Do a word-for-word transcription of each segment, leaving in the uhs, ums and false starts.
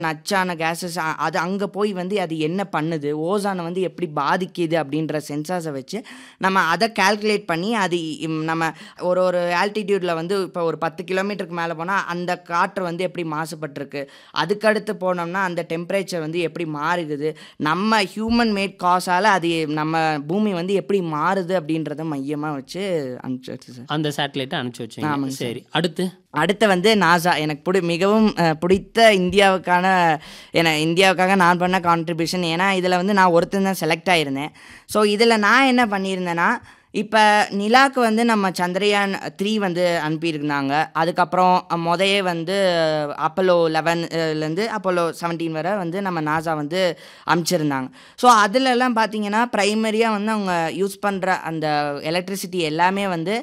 நச்சான gases அது அங்கே போய் வந்து அது என்ன பண்ணுது, ஓசானை வந்து எப்படி பாதிக்குது அப்படின்ற சென்சார்ஸை வச்சு நம்ம அதை கால்குலேட் பண்ணி அது இம் நம்ம ஒரு ஒரு ஆல்டிடியூடில் வந்து இப்போ ஒரு பத்து கிலோமீட்டருக்கு மேலே போனால் அந்த காற்று வந்து எப்படி மாசுபட்டிருக்கு, அதுக்கடுத்து போனோம்னா அந்த டெம்பரேச்சர் வந்து எப்படி மாறுகுது, நம்ம ஹியூமன் மேட் காஸால் அது நம்ம பூமி வந்து எப்படி மாறுது அப்படின்றத மையமாக வச்சு அனுப்பிச்சு சார். அந்த சேட்டலைட்டை அனுப்பிச்சு வச்சீங்க. சரி, அடுத்து அடுத்து வந்து நாசா. எனக்கு பிடி மிகவும் பிடித்த இந்தியாவுக்கான என இந்தியாவுக்காக நான் பண்ண கான்ட்ரிபியூஷன். ஏன்னா இதில் வந்து நான் ஒருத்தன் தான் செலக்ட் ஆகியிருந்தேன். ஸோ இதில் நான் என்ன பண்ணியிருந்தேன்னா, இப்போ நிலாவுக்கு வந்து நம்ம சந்திரயான் த்ரீ வந்து அனுப்பியிருந்தாங்க. அதுக்கப்புறம் முதையே வந்து அப்போலோ லெவன்லேருந்து அப்போலோ செவன்டீன் வரை வந்து நம்ம நாசா வந்து அனுப்பிச்சிருந்தாங்க. ஸோ அதிலெல்லாம் பார்த்தீங்கன்னா ப்ரைமரியாக வந்து அவங்க யூஸ் பண்ணுற அந்த எலக்ட்ரிசிட்டி எல்லாமே வந்து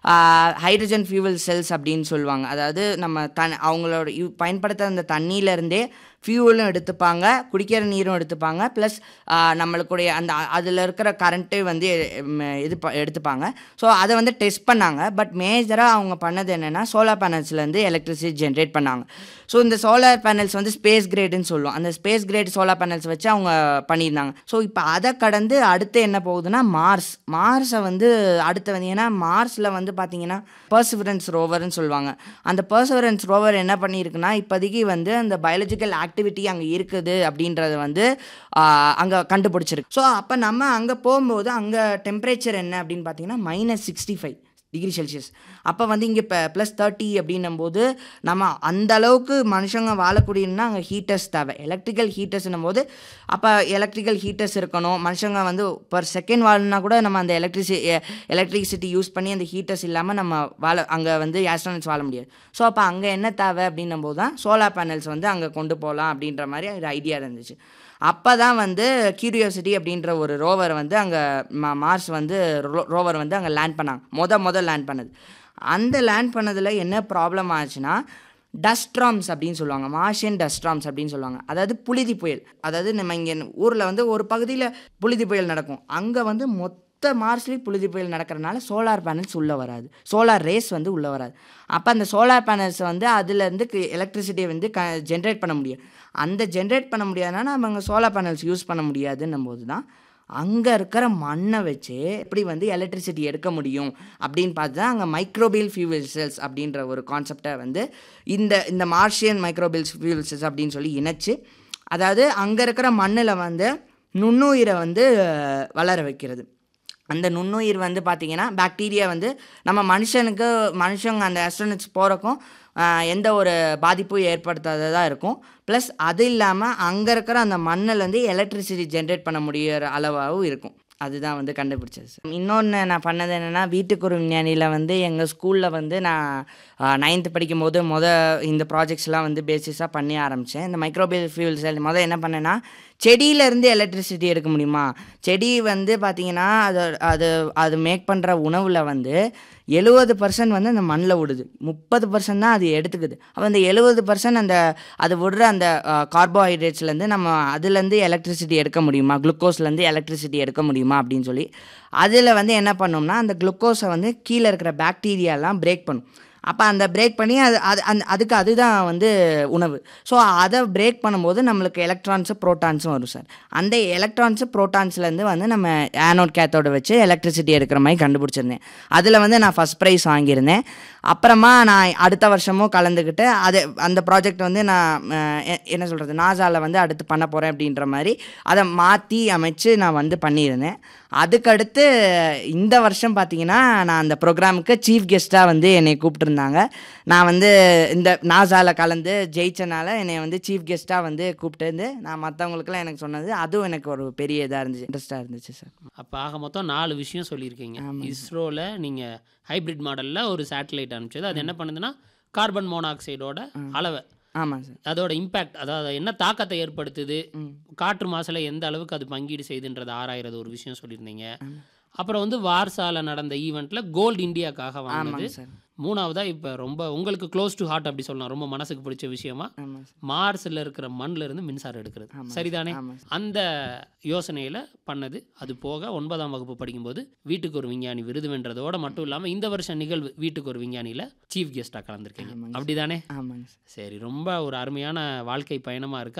ஹைட்ரஜன் ஃபியூவல் செல்ஸ் அப்படின்னு சொல்லுவாங்க. அதாவது நம்ம தன் அவங்களோட யூ பயன்படுத்த அந்த தண்ணியிலேருந்தே ஃபியூவலும் எடுத்துப்பாங்க, குடிக்கிற நீரும் எடுத்துப்பாங்க, ப்ளஸ் நம்மளுக்குடைய அந்த அதில் இருக்கிற கரண்ட்டு வந்து இது எடுத்துப்பாங்க. ஸோ அதை வந்து டெஸ்ட் பண்ணாங்க. பட் மேஜராக அவங்க பண்ணது என்னென்னா சோலார் பேனல்ஸ்லேருந்து எலக்ட்ரிசிட்டி ஜென்ரேட் பண்ணாங்க. ஸோ இந்த சோலார் பேனல்ஸ் வந்து ஸ்பேஸ் கிரேடுன்னு சொல்லுவோம். அந்த ஸ்பேஸ் கிரேட் சோலார் பேனல்ஸ் வச்சு அவங்க பண்ணியிருந்தாங்க. ஸோ இப்போ அதை கடந்து அடுத்து என்ன போகுதுன்னா மார்ஸ். மார்ஸை வந்து அடுத்து வந்து ஏன்னா மார்ஸில் வந்து பார்த்தீங்கன்னா பர்சிவரன்ஸ் ரோவர்னு சொல்லுவாங்க. அந்த பர்சிவரன்ஸ் ரோவர் என்ன பண்ணியிருக்குன்னா இப்போதைக்கு வந்து அந்த பயாலஜிக்கல் ஆக்டிவிட்டி அங்கே இருக்குது அப்படின்றத வந்து அங்கே கண்டுபிடிச்சிருக்கு. ஸோ அப்போ நம்ம அங்கே போகும்போது அங்கே டெம்பரேச்சர் என்ன அப்படின்னு பார்த்தீங்கன்னா minus sixty five degree Celsius. அப்போ வந்து இங்கே இப்போ ப்ளஸ் தேர்ட்டி அப்படின்னும் போது நம்ம அந்த அளவுக்கு மனுஷங்க வாழக்கூடியன்னா அங்கே ஹீட்டர்ஸ் தேவை, எலக்ட்ரிக்கல் ஹீட்டர்ஸ்னும் போது அப்போ எலக்ட்ரிக்கல் ஹீட்டர்ஸ் இருக்கணும். மனுஷங்க வந்து பர் செகண்ட் வாழணுன்னா கூட நம்ம அந்த எலக்ட்ரிசி எலக்ட்ரிசிட்டி யூஸ் பண்ணி அந்த ஹீட்டர்ஸ் இல்லாமல் நம்ம வாழ அங்கே வந்து ஆஸ்ட்ரோனட்ஸ் வாழ முடியாது. ஸோ அப்போ அங்கே என்ன தேவை அப்படின்னும் போது தான் சோலார் பேனல்ஸ் வந்து அங்கே கொண்டு போகலாம் அப்படின்ற மாதிரி ஒரு ஐடியா இருந்துச்சு. அப்போ தான் வந்து கியூரியாசிட்டி அப்படின்ற ஒரு ரோவர் வந்து அங்கே மா மார்ஸ் வந்து ரோ ரோவர் வந்து அங்கே லேண்ட் பண்ணாங்க. மொத மொதல் லேண்ட் பண்ணது. அந்த லேண்ட் பண்ணதில் என்ன ப்ராப்ளம் ஆச்சுன்னா டஸ்ட்ராம்ஸ் அப்படின்னு சொல்லுவாங்க, மார்ஷியன் டஸ்ட்ராம்ஸ் அப்படின்னு சொல்லுவாங்க. அதாவது புழுதி புயல். அதாவது நம்ம இங்கே ஊரில் வந்து ஒரு பகுதியில் புழுதி புயல் நடக்கும், அங்கே வந்து மொத்த மார்ஸ்லேயும் புழுதி புயல் நடக்கிறனால சோலார் பேனல்ஸ் உள்ளே வராது, சோலார் ரேஸ் வந்து உள்ளே வராது. அப்போ அந்த சோலார் பேனல்ஸ் வந்து அதுலேருந்து எலக்ட்ரிசிட்டியை வந்து க ஜென்ரேட் பண்ண முடியும். அந்த ஜென்ரேட் பண்ண முடியாதுன்னா நம்ம அங்கே சோலார் பேனல்ஸ் யூஸ் பண்ண முடியாதுன்னும் போது தான் அங்கே இருக்கிற மண்ணை வச்சு எப்படி வந்து எலக்ட்ரிசிட்டி எடுக்க முடியும் அப்படின்னு பார்த்து தான் அங்கே மைக்ரோபியல் ஃபியூவல் செல்ஸ் அப்படின்ற ஒரு கான்செப்டை வந்து இந்த இந்த மார்ஷியன் மைக்ரோபியல் ஃபியூவல் செல்ஸ் அப்படின்னு சொல்லி இணைச்சு, அதாவது அங்கே இருக்கிற மண்ணில் வந்து நுண்ணுயிரை வந்து வளர வைக்கிறது. அந்த நுண்ணுயிர் வந்து பார்த்திங்கன்னா பாக்டீரியா வந்து நம்ம மனுஷனுக்கு மனுஷங்க அந்த ஆஸ்ட்ரோனட்ஸ் போகிறக்கும் எந்த ஒரு பாதிப்பும் ஏற்படுத்தாததாக இருக்கும். ப்ளஸ் அது இல்லாமல் அங்கே இருக்கிற அந்த மண்ணில் வந்து எலக்ட்ரிசிட்டி ஜென்ரேட் பண்ண முடிகிற அளவாகவும் இருக்கும். அதுதான் வந்து கண்டுபிடிச்சது சார். இன்னொன்று நான் பண்ணது என்னென்னா வீட்டுக்கு ஒரு விஞ்ஞானியில் வந்து எங்கள் ஸ்கூலில் வந்து நான் நைன்த்து படிக்கும் போது மொதல் இந்த ப்ராஜெக்ட்ஸ்லாம் வந்து பேசிஸாக பண்ணி ஆரம்பித்தேன். இந்த மைக்ரோபியல் ஃபியூல் செல் மொதல் என்ன பண்ணேன்னா செடியிலேருந்து எலக்ட்ரிசிட்டி எடுக்க முடியுமா, செடி வந்து பார்த்திங்கன்னா அது அது அது மேக் பண்ணுற உணவில் வந்து எழுபது பர்சன்ட் வந்து அந்த மண்ணில் விடுது, முப்பது பர்சன்ட் தான் அது எடுத்துக்குது. அப்போ அந்த எழுபது பர்சன்ட் அந்த அது விடுற அந்த கார்போஹைட்ரேட்ஸ்லேருந்து நம்ம அதுலேருந்து எலக்ட்ரிசிட்டி எடுக்க முடியுமா, குளுக்கோஸ்லேருந்து எலக்ட்ரிசிட்டி எடுக்க முடியுமா அப்படின்னு சொல்லி அதில் வந்து என்ன பண்ணோம்னா அந்த குளுக்கோஸை வந்து கீழே இருக்கிற பாக்டீரியாலாம் பிரேக் பண்ணும். அப்போ அந்த பிரேக் பண்ணி அது அது அந்த அதுக்கு அதுதான் வந்து உணவு. ஸோ அதை பிரேக் பண்ணும்போது நம்மளுக்கு எலக்ட்ரான்ஸு ப்ரோட்டான்ஸும் வரும் சார். அந்த எலக்ட்ரான்ஸு ப்ரோட்டான்ஸ்லேருந்து வந்து நம்ம ஆனோட் கேத்தோட வச்சு எலக்ட்ரிசிட்டி எடுக்கிற மாதிரி கண்டுபிடிச்சிருந்தேன். அதில் வந்து நான் ஃபஸ்ட் ப்ரைஸ் வாங்கியிருந்தேன். அப்புறமா நான் அடுத்த வருஷமும் கலந்துக்கிட்டு அது அந்த ப்ராஜெக்ட் வந்து நான் என்ன சொல்கிறது நாசாவில் வந்து அடுத்து பண்ண போகிறேன் அப்படின்ற மாதிரி அதை மாற்றி அமைச்சு நான் வந்து பண்ணியிருந்தேன். அதுக்கடுத்து இந்த வருஷம் பார்த்திங்கன்னா நான் அந்த ப்ரோக்ராமுக்கு சீஃப் கெஸ்ட்டாக வந்து என்னை கூப்பிட்டுருந்தாங்க. நான் வந்து இந்த நாசாவில் கலந்து ஜெயிச்சனால என்னை வந்து சீஃப் கெஸ்ட்டாக வந்து கூப்பிட்டு நான் மற்றவங்களுக்குலாம் எனக்கு சொன்னது அதுவும் எனக்கு ஒரு பெரிய இதாக இருந்துச்சு, இன்ட்ரெஸ்ட்டாக இருந்துச்சு சார். அப்போ ஆக மொத்தம் நாலு விஷயம் சொல்லியிருக்கீங்க. இஸ்ரோவில் நீங்கள் ஹைப்ரிட் மாடலில் ஒரு சேட்டலைட் அனுப்பிச்சது, அது என்ன பண்ணுதுன்னா கார்பன் மோனாக்சைடோட அளவை, ஆமாம் சார், அதோட இம்பேக்ட், அதாவது என்ன தாக்கத்தை ஏற்படுத்துது, காற்று மாசில் எந்த அளவுக்கு அது பங்கீடு செய்துன்றதை ஆராயிறது ஒரு விஷயம் சொல்லியிருந்தீங்க. அப்புறம் வந்து வார்சால நடந்த ஈவெண்ட்டில் கோல்டு இந்தியாக்காக வாங்கினது, மூணாவதா இப்போ ரொம்ப உங்களுக்கு க்ளோஸ் டு ஹார்ட் அப்படி சொல்லலாம், ரொம்ப மனசுக்கு பிடிச்ச விஷயமா ஆமாம் சார். மார்ஸில் இருக்கிற மண்ணில் இருந்து மின்சாரம் எடுக்கிறது. ஆமாம் சரிதானே? ஆமாம் சார். அந்த யோசனையில் பண்ணது. அது போக ஒன்பதாம் வகுப்பு படிக்கும்போது வீட்டுக்கு ஒரு விஞ்ஞானி விருது வென்றதோட மட்டும் இல்லாமல் இந்த வருஷம் நிகழ்வு வீட்டுக்கு ஒரு விஞ்ஞானியில் சீஃப் கெஸ்ட்டாக கலந்துருக்கீங்க. ஆமாங்க. அப்படிதானே? ஆமாங்க சார். சரி, ரொம்ப ஒரு அருமையான வாழ்க்கை பயணமாக இருக்குது.